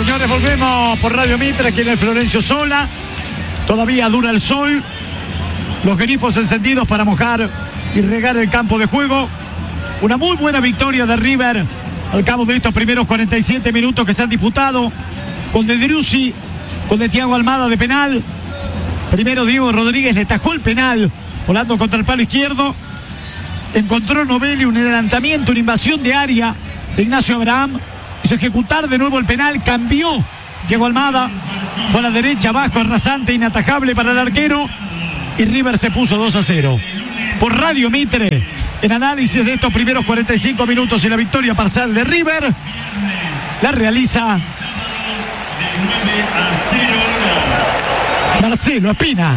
señores, volvemos por Radio Mitre, aquí en el Florencio Sola. Todavía dura el sol, los grifos encendidos para mojar y regar el campo de juego. Una muy buena victoria de River al cabo de estos primeros 47 minutos que se han disputado, con de Driussi, con de Thiago Almada de penal. Primero Diego Rodríguez le tajó el penal volando contra el palo izquierdo. Encontró Novelli un adelantamiento, una invasión de área de Ignacio Abraham. Hizo ejecutar de nuevo el penal, cambió Diego Almada, fue a la derecha, bajo, rasante, inatajable para el arquero, y River se puso 2-0. Por Radio Mitre, en análisis de estos primeros 45 minutos y la victoria parcial de River, la realiza Marcelo Espina.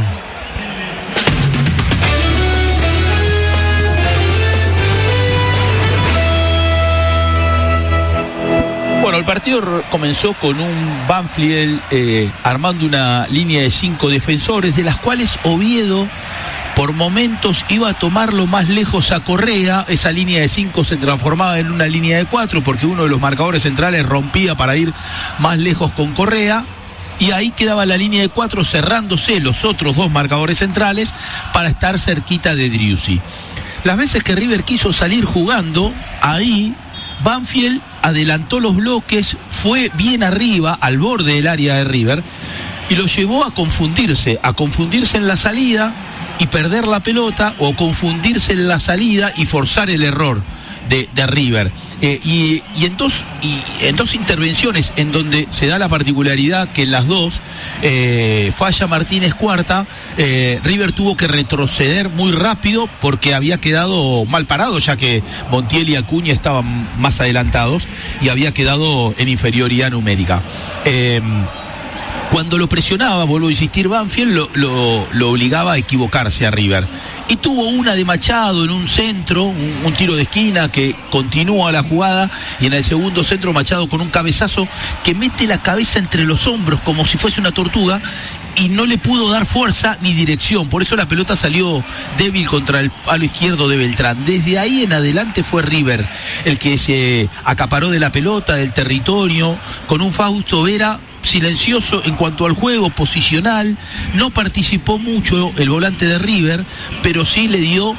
Bueno, el partido comenzó con un Banfield armando una línea de 5 defensores, de las cuales Oviedo por momentos iba a tomarlo más lejos a Correa. Esa línea de 5 se transformaba en una línea de 4 porque uno de los marcadores centrales rompía para ir más lejos con Correa. Y ahí quedaba la línea de 4 cerrándose los otros dos marcadores centrales para estar cerquita de Driussi. Las veces que River quiso salir jugando, ahí Banfield adelantó los bloques, fue bien arriba, al borde del área de River, y lo llevó a confundirse en la salida y perder la pelota, o confundirse en la salida y forzar el error de River. Y en dos intervenciones en donde se da la particularidad que en las dos falla Martínez Cuarta, River tuvo que retroceder muy rápido porque había quedado mal parado, ya que Montiel y Acuña estaban más adelantados y había quedado en inferioridad numérica. Cuando lo presionaba, vuelvo a insistir, Banfield lo obligaba a equivocarse a River. Y tuvo una de Machado en un centro, un tiro de esquina que continúa la jugada, y en el segundo centro Machado con un cabezazo que mete la cabeza entre los hombros como si fuese una tortuga, y no le pudo dar fuerza ni dirección. Por eso la pelota salió débil contra el palo izquierdo de Beltrán. Desde ahí en adelante fue River el que se acaparó de la pelota, del territorio, con un Fausto Vera silencioso en cuanto al juego posicional. No participó mucho el volante de River, pero sí le dio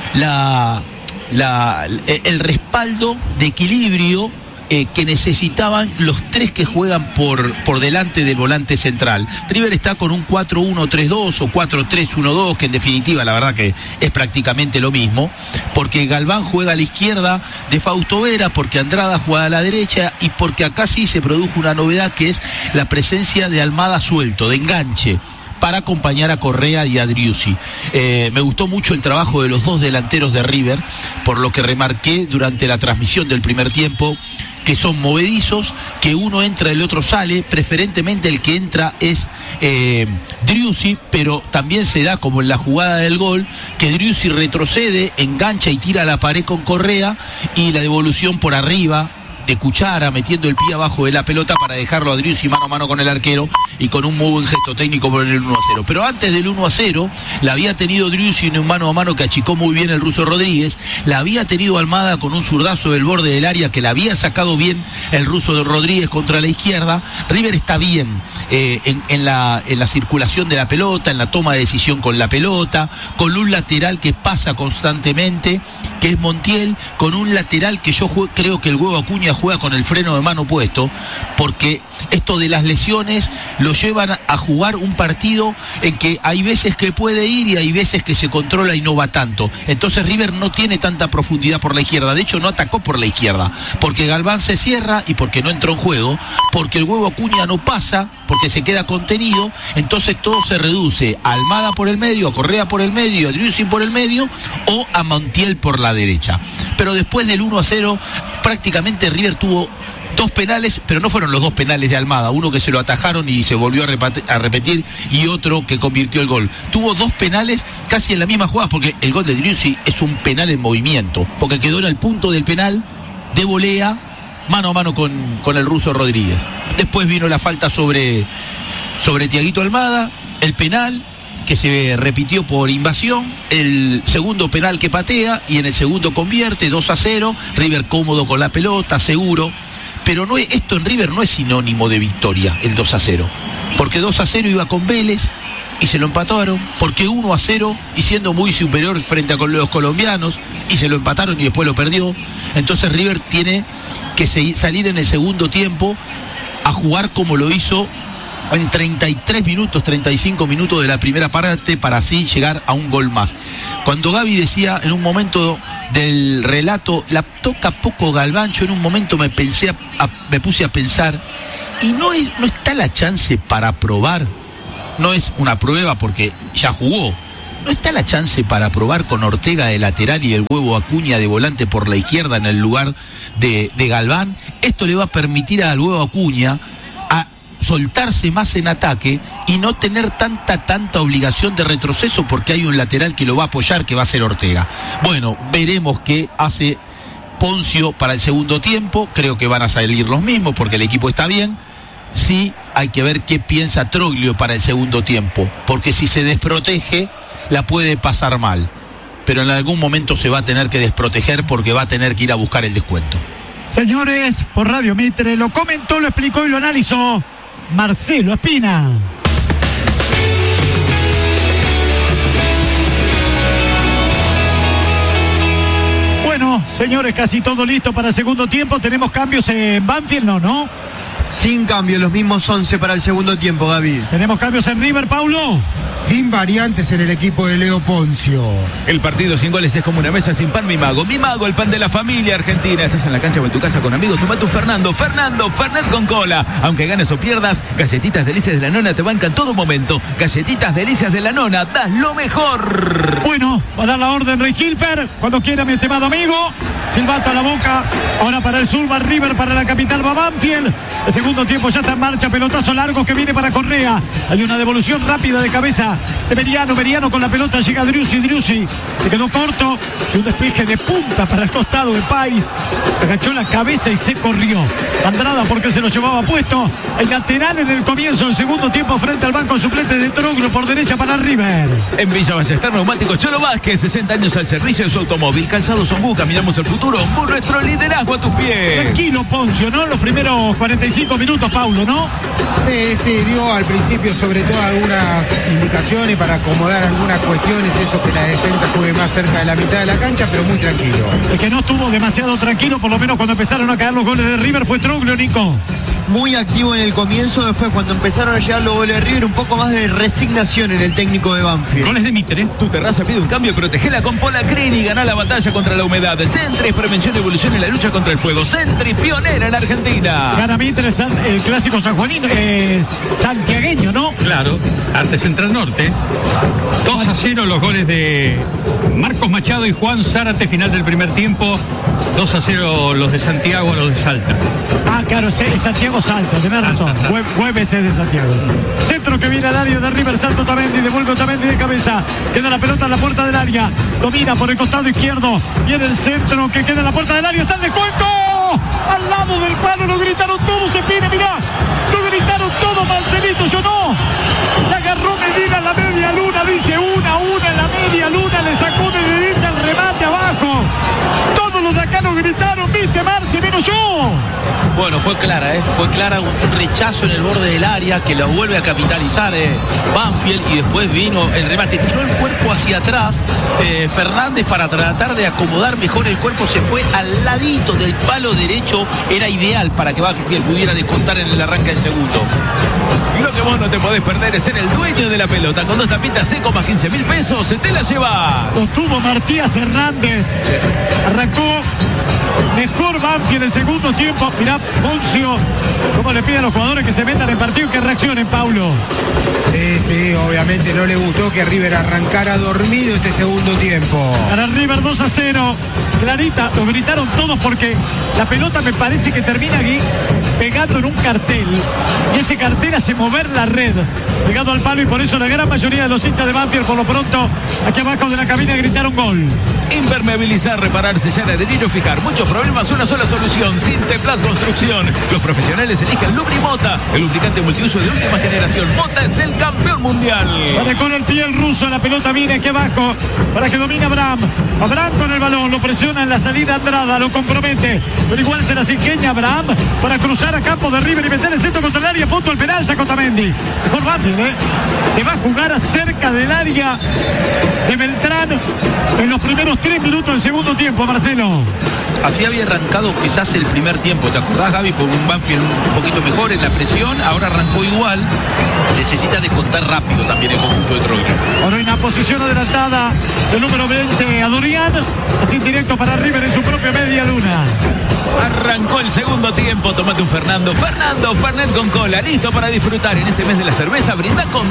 el respaldo de equilibrio que necesitaban los tres que juegan por delante del volante central. River está con un 4-1-3-2 o 4-3-1-2, que en definitiva la verdad que es prácticamente lo mismo, porque Galván juega a la izquierda de Fausto Vera, porque Andrada juega a la derecha, y porque acá sí se produjo una novedad, que es la presencia de Almada suelto, de enganche, para acompañar a Correa y a Driussi. Me gustó mucho el trabajo de los dos delanteros de River, por lo que remarqué durante la transmisión del primer tiempo, que son movedizos, que uno entra, el otro sale. Preferentemente el que entra es Driussi, pero también se da, como en la jugada del gol, que Driussi retrocede, engancha y tira a la pared con Correa, y la devolución por arriba de Cuchara, metiendo el pie abajo de la pelota para dejarlo a Driussi mano a mano con el arquero, y con un muy buen gesto técnico por el 1-0. Pero antes del 1-0 la había tenido Driussi en un mano a mano que achicó muy bien el ruso Rodríguez, la había tenido Almada con un zurdazo del borde del área que la había sacado bien el ruso Rodríguez contra la izquierda. River está bien en la circulación de la pelota, en la toma de decisión con la pelota, con un lateral que pasa constantemente, que es Montiel, con un lateral que yo creo que el Huevo Acuña juega con el freno de mano puesto, porque esto de las lesiones lo llevan a jugar un partido en que hay veces que puede ir y hay veces que se controla y no va tanto. Entonces River no tiene tanta profundidad por la izquierda. De hecho no atacó por la izquierda, porque Galván se cierra y porque no entró en juego, porque el Huevo Acuña no pasa, porque se queda contenido. Entonces todo se reduce a Almada por el medio, a Correa por el medio, a Driussi por el medio, o a Montiel por la derecha. Pero después del 1-0 prácticamente River tuvo dos penales, pero no fueron los dos penales de Almada, uno que se lo atajaron y se volvió a repetir, y otro que convirtió el gol. Tuvo dos penales casi en la misma jugada, porque el gol de Driussi es un penal en movimiento, porque quedó en el punto del penal de volea, mano a mano con el ruso Rodríguez. Después vino la falta sobre Thiaguito Almada, el penal que se repitió por invasión, el segundo penal que patea, y en el segundo convierte 2-0, River cómodo con la pelota, seguro. pero esto en River no es sinónimo de victoria, el 2-0. Porque 2-0 iba con Vélez y se lo empataron, porque 1-0 y siendo muy superior frente a los colombianos y se lo empataron y después lo perdió. Entonces River tiene que salir en el segundo tiempo a jugar como lo hizo en 33 minutos, 35 minutos de la primera parte para así llegar a un gol más. Cuando Gaby decía en un momento del relato, la toca poco Galván, yo en un momento me puse a pensar, y no está la chance para probar, no es una prueba porque ya jugó, no está la chance para probar con Ortega de lateral y el Huevo Acuña de volante por la izquierda en el lugar de Galván. Esto le va a permitir al Huevo Acuña soltarse más en ataque y no tener tanta obligación de retroceso porque hay un lateral que lo va a apoyar, que va a ser Ortega. Bueno, veremos qué hace Poncio para el segundo tiempo. Creo que van a salir los mismos porque el equipo está bien. Sí, hay que ver qué piensa Troglio para el segundo tiempo, porque si se desprotege la puede pasar mal, pero en algún momento se va a tener que desproteger porque va a tener que ir a buscar el descuento. Señores, por Radio Mitre lo comentó, lo explicó y lo analizó Marcelo Espina. Bueno, señores, casi todo listo para el segundo tiempo. ¿Tenemos cambios en Banfield? No. Sin cambio, los mismos 11 para el segundo tiempo, Gaby. ¿Tenemos cambios en River, Paulo? Sin variantes en el equipo de Leo Poncio. El partido sin goles es como una mesa sin pan, mi mago. Mi mago, el pan de la familia argentina. Estás en la cancha o en tu casa con amigos, tomate un Fernando, Fernet con cola. Aunque ganes o pierdas, Galletitas Delicias de la Nona te bancan todo momento. Galletitas Delicias de la Nona, das lo mejor. Bueno, va a dar la orden Rey Hilfer. Cuando quiera, mi estimado amigo. Silbato a la boca. Ahora para el sur va River, para la capital va Banfield. El segundo tiempo ya está en marcha. Pelotazo largo que viene para Correa. Hay una devolución rápida de cabeza de Meriano con la pelota. Llega Driussi. Se quedó corto. Y un despeje de punta para el costado de Pais. Agachó la cabeza y se corrió. Andrada porque se lo llevaba puesto. El lateral en el comienzo del segundo tiempo frente al banco suplente de Troglio por derecha para River. En Villa Ballester Neumáticos Cholo Vázquez, 60 años al servicio de su automóvil. Calzados Ombú, caminamos el futuro. Ombú, nuestro liderazgo a tus pies. Tranquilo, Poncio, ¿no? Los primeros 45 minutos, Paulo, ¿no? Sí, dio al principio sobre todo algunas indicaciones para acomodar algunas cuestiones, eso que la defensa juegue más cerca de la mitad de la cancha, pero muy tranquilo. El que no estuvo demasiado tranquilo, por lo menos cuando empezaron a caer los goles de River, fue Troglio, Nico. Muy activo en el comienzo, después cuando empezaron a llegar los goles de River, un poco más de resignación en el técnico de Banfield. Goles de Mitre. Tu terraza pide un cambio, protegela con Polacrin y ganá la batalla contra la humedad. Sentry, prevención y evolución en la lucha contra el fuego. Sentry, pionera en Argentina. Gana Mitre, el clásico sanjuanino, santiagueño, ¿no? Claro, Arte Central Norte. 2-0 los goles de Marcos Machado y Juan Zárate, final del primer tiempo. 2-0 los de Santiago a los de Salta. Ah, claro, es Santiago Salta, tenés razón. Jueves es de Santiago. Centro que viene al área de River, Salto Otamendi, devuelve Otamendi de cabeza. Queda la pelota en la puerta del área. Domina por el costado izquierdo. Viene el centro que queda en la puerta del área. ¡Está el descuento! Al lado del palo, lo gritaron todos, Espina, mirá. Lo gritaron todos, Marcelito, yo no. La agarró Medina en la media luna, dice 1-1 en la media luna. Le sacó de derecha el remate abajo. Todos los de acá lo gritaron, ¿viste, Marce? Menos yo. Bueno, fue clara, fue clara, un rechazo en el borde del área que lo vuelve a capitalizar Banfield, y después vino el remate, tiró el cuerpo hacia atrás. Fernández, para tratar de acomodar mejor el cuerpo, se fue al ladito del palo derecho. Era ideal para que Banfield pudiera descontar en el arranque del segundo. Lo que vos no te podés perder es ser el dueño de la pelota. Con 2 tapitas seco más 15.000 pesos, te la llevas. Lo tuvo Martías Hernández. Sí. Arrancó mejor Banfield en segundo tiempo. Mirá, Poncio, cómo le piden a los jugadores que se metan en el partido y que reaccionen, Paulo. Sí, obviamente no le gustó que River arrancara dormido este segundo tiempo. Para River 2-0. Clarita, lo gritaron todos porque la pelota me parece que termina aquí pegando en un cartel. Y ese cartel hace mover la red. Pegado al palo, y por eso la gran mayoría de los hinchas de Banfield, por lo pronto, aquí abajo de la cabina gritaron gol. Impermeabilizar, reparar, sellar, adherir o fijar. Muchos problemas, una sola solución. Sinteplas Construcción. Los profesionales eligen Lubrimota, el lubricante multiuso de última generación. Mota es el campeón mundial. Sale con el pie el ruso, la pelota viene aquí abajo para que domine Abraham. Abraham con el balón, lo presiona en la salida Andrada, lo compromete, pero igual se la ingenia Abraham para cruzar a campo de River y meter el centro contra el área, punto el penal, sacó Otamendi. Mejor Banfield, se va a jugar cerca del área de Beltrán en los primeros 3 minutos del segundo tiempo, Marcelo. Así había arrancado quizás el primer tiempo, ¿te acordás, Gaby? Por un Banfield un poquito mejor en la presión, ahora arrancó igual, necesita descontar rápido también el conjunto de Troglio. Ahora hay una posición adelantada del número 20 a Dorian, es indirecto para River en su propia media luna. Arrancó el segundo tiempo, tomate un Fernando Fernet con cola, listo para disfrutar en este mes de la cerveza, brinda con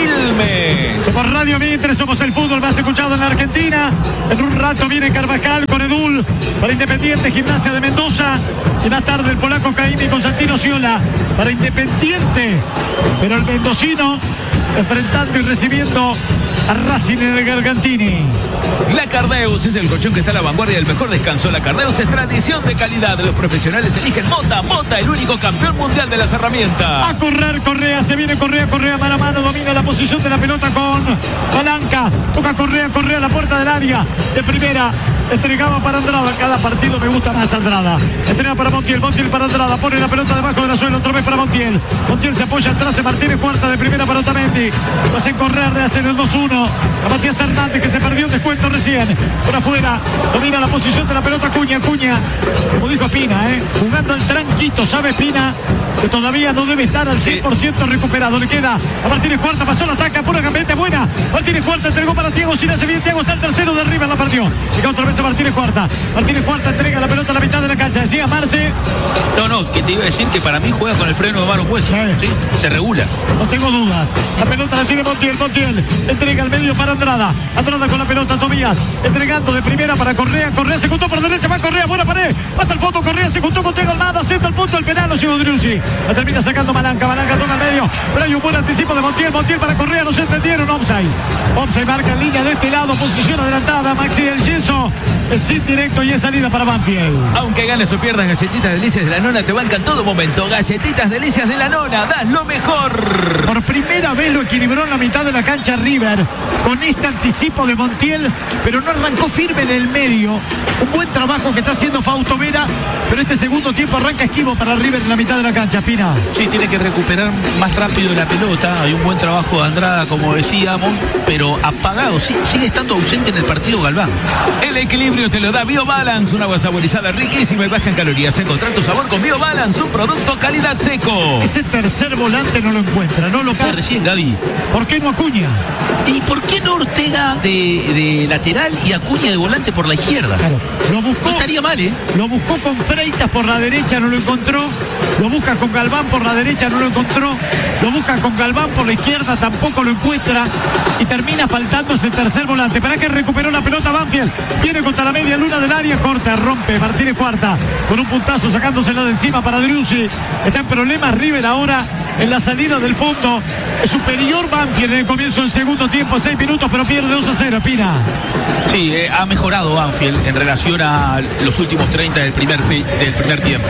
Quilmes. Por Radio Mitre somos el fútbol más escuchado en la Argentina. En un rato viene Carvajal con Edul para Independiente, Gimnasia de Mendoza, y más tarde el polaco Caimi con Santino Ciola para Independiente, pero el mendocino enfrentando y recibiendo a Racing en el Gargantini. La Cardeus es el colchón que está a la vanguardia del mejor descanso. La Cardeus es tradición de calidad. Los profesionales eligen Mota, el único campeón mundial de las herramientas. A correr Correa, se viene Correa mano a mano, domina la posición de la pelota con Palanca, toca Correa a la puerta del área, de primera, entregaba para Andrada, cada partido me gusta más Andrada, entrega para Montiel para Andrada, pone la pelota debajo de la suela, otra vez para Montiel se apoya atrás, Martínez cuarta de primera para Otamendi, lo hacen correr, le hacen el 2-1 a Matías Hernández, que se perdió un descuento recién, por afuera, domina la posición de la pelota Acuña, como dijo Espina, jugando al tranquito, sabe Espina que todavía no debe estar al 100% recuperado, le queda a Martínez Cuarta, pasó la ataca, pura gambeta buena, Martínez Cuarta entregó para Thiago, si le hace bien Thiago, está el tercero de River, la perdió, llega otra vez a Martínez Cuarta entrega la pelota a la mitad de la cancha, decía Marce. No, que te iba a decir que para mí juega con el freno de mano puesto, ¿sí? Se regula. No tengo dudas, la pelota la tiene Montiel, entrega al medio para Andrada con la pelota, Tobías, entregando de primera para Correa se juntó por derecha, va Correa, buena pared, hasta el fondo, Correa se juntó con Thiago Almada, centro al punto, el penal, lo llegó Driussi, la termina sacando Malanca toca al medio, pero hay un buen anticipo de Montiel para Correa, no se entendieron, offside marca en línea de este lado, posición adelantada, Maxi del Yeso, es indirecto y es salida para Banfield. Aunque ganes o pierdas, Galletitas Delicias de la Nona te bancan todo momento. Galletitas Delicias de la Nona, das lo mejor. Por primera vez lo equilibró en la mitad de la cancha River con este anticipo de Montiel, pero no arrancó firme en el medio. Un buen trabajo que está haciendo Fausto Vera, pero este segundo tiempo arranca esquivo para River en la mitad de la cancha, Pina. Sí, tiene que recuperar más rápido la pelota. Hay un buen trabajo de Andrada, como decíamos, pero apagado. Sí, sigue estando ausente en el partido Galván. El equilibrio te lo da BioBalance, un agua saborizada riquísima y baja en calorías. Encontrar tu sabor con BioBalance, un producto calidad seco. Ese tercer volante no lo encuentra, no lo puede. Recién, Gaby. ¿Por qué no Acuña? ¿Y por qué no Ortega de lateral y Acuña de volante por la izquierda? Claro, lo buscó. No estaría mal, Lo buscó con Freitas por la derecha, no lo encontró. Lo busca con Galván por la derecha, no lo encontró. Lo busca con Galván por la izquierda, tampoco lo encuentra. Y termina faltando ese tercer volante. ¿Para qué recuperó la pelota Banfield? Viene contra la media luna del área, corta, rompe Martínez Cuarta con un puntazo sacándosela de encima para Driussi. Está en problemas River ahora en la salida del fondo. Es superior Banfield en el comienzo del segundo tiempo, 6 minutos, pero pierde 2-0, Pina. Sí, ha mejorado Banfield en relación a los últimos 30 del primer tiempo.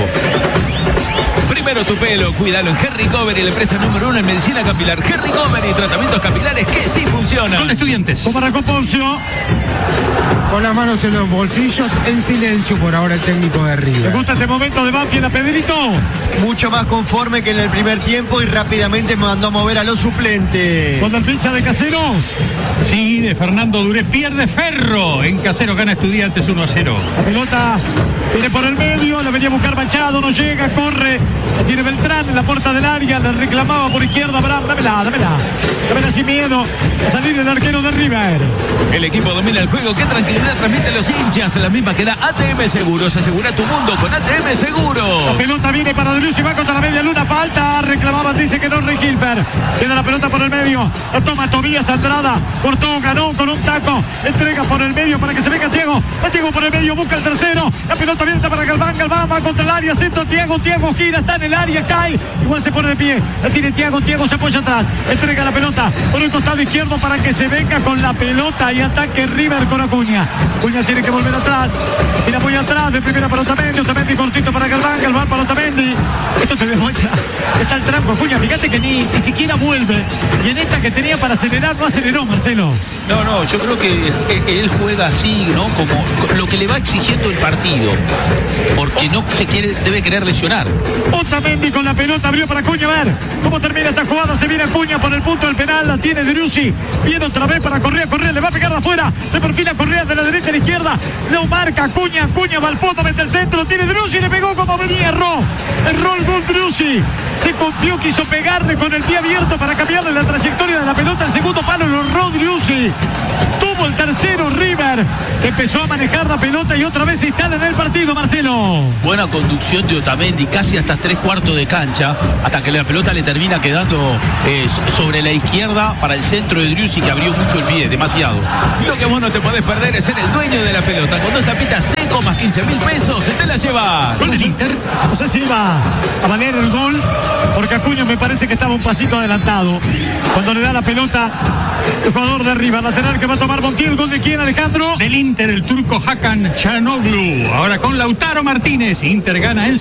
Primero tu pelo, cuídalo en Henry Cover, la empresa número 1 en medicina capilar. Henry Cover y tratamientos capilares que sí funcionan. Con Estudiantes. Como arrancó Poncio. Con las manos en los bolsillos, en silencio por ahora el técnico de Me River. gusta este momento de Banfield a Pedrito. Mucho más conforme que en el primer tiempo y rápidamente mandó a mover a los suplentes. Con la ficha de Caseros. Sí, de Fernando Duré. Pierde Ferro. En Casero gana Estudiantes 1-0. La pelota viene por el medio, la venía a buscar Machado, no llega, corre, la tiene Beltrán en la puerta del área, la reclamaba por izquierda Abraham, dámela sin miedo, a salir el arquero de River. El equipo domina el juego, qué tranquilidad transmiten los hinchas, la misma que da ATM Seguros, asegura tu mundo con ATM Seguros. La pelota viene para Driussi, va contra la media luna, falta, reclamaba dice que no Rey Hilfer. Queda la pelota por el medio. La toma Tobías Andrada. Cortó, ganó con un taco. Entrega por el medio para que se venga Thiago. Va Thiago por el medio, busca el tercero. La pelota abierta para Galván. Galván va contra el área. Centro Thiago. Thiago gira, está en el área, cae. Igual se pone de pie. La tiene Thiago. Thiago se apoya atrás. Entrega la pelota por el costado izquierdo para que se venga con la pelota y ataque River con Acuña. Acuña tiene que volver atrás. Tiene apoyo atrás. De primera para Otamendi. Otamendi cortito para Galván. Galván para Otamendi. Esto te demuestra. Está el tranco Acuña. Fíjate que ni siquiera vuelve. Y en esta que tenía para acelerar, no aceleró, Marcelo. No, yo creo que él juega así, ¿no? Como lo que le va exigiendo el partido. Porque no se debe querer lesionar. Otamendi con la pelota, abrió para Acuña. A ver cómo termina esta jugada. Se viene Acuña por el punto del penal. La tiene Driussi. Viene otra vez para Correa. Correa le va a pegar de afuera. Se perfila Correa de la derecha a la izquierda. Lo marca Acuña. Acuña va al fondo, mete el centro. Tiene Driussi. Le pegó como venía. Erró el gol Driussi. Se confió, quiso pegarle con el pie abierto para cambiarle la trayectoria de la pelota. El segundo palo lo erró Driussi. Tuvo el tercero River, que empezó a manejar la pelota y otra vez se instala en el partido, Marcelo. Buena conducción de Otamendi, casi hasta 3/4 de cancha, hasta que la pelota le termina quedando sobre la izquierda para el centro de Driussi, que abrió mucho el pie, demasiado. Lo que vos no te podés perder es ser el dueño de la pelota. Con 2 tapitas seco más 15.000 pesos, se te la llevas. Con el Inter. No sé si iba a valer el gol, porque Acuña me parece que estaba un pasito adelantado. Cuando le da la pelota el jugador de arriba, lateral que va a tomar Montiel. ¿Gol de quién, Alejandro? Del Inter, el turco Hakan Çalhanoğlu. Ahora con Lautaro Martínez. Inter gana en